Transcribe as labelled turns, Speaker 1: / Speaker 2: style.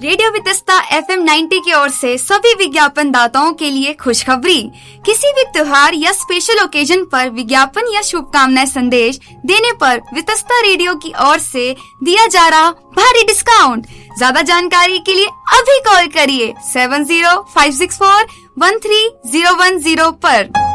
Speaker 1: Radio Vitasta FM 90 की ओर से सभी विज्ञापन दाताओं के लिए खुशखबरी। किसी भी त्योहार या स्पेशल ओकेजन पर विज्ञापन या शुभकामनाएं संदेश देने पर वितस्ता रेडियो की ओर से दिया जा रहा भारी डिस्काउंट। ज्यादा जानकारी के लिए अभी कॉल करिए 7056413010 पर।